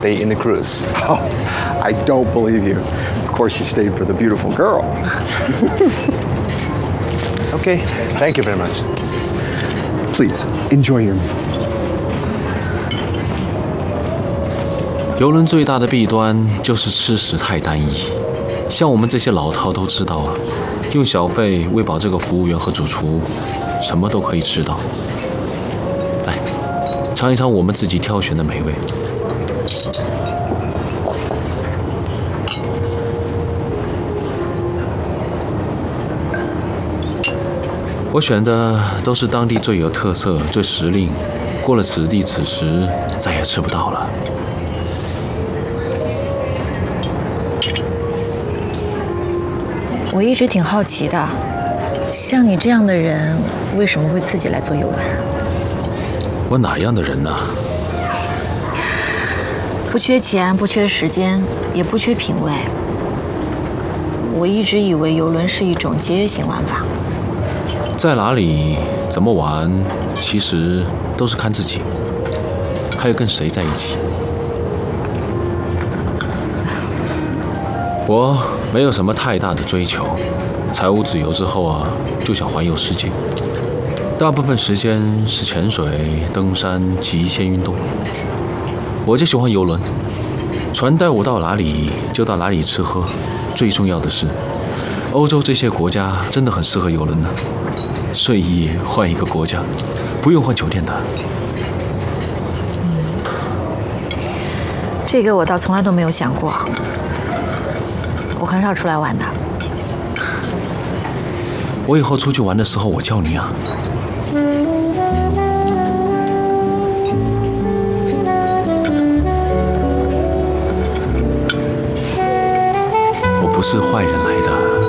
stay in the cruise. Oh, I don't believe you. Of course, you stayed for the beautiful girl. Okay, thank you very much. Please enjoy your meal. 邮轮最大的弊端就是吃食太单一，像我们这些老饕都知道啊，用小费喂饱这个服务员和主厨，什么都可以吃到。来，尝一尝我们自己挑选的美味。我选的都是当地最有特色、最时令，过了此地此时再也吃不到了。 我一直挺好奇的，像你这样的人，为什么会自己来坐邮轮？ 我哪样的人呢？ 不缺钱，不缺时间，也不缺品味。我一直以为邮轮是一种节约型玩法。 在哪里怎么玩，其实都是看自己，还有跟谁在一起。我没有什么太大的追求，财务自由之后啊，就想环游世界。大部分时间是潜水、登山、极限运动。我就喜欢游轮，船带我到哪里就到哪里吃喝。最重要的是，欧洲这些国家真的很适合游轮呢。睡一夜换一个国家，不用换酒店的。 这个我倒从来都没有想过。我很少出来玩的。 我以后出去玩的时候，我叫你啊。我不是坏人来的。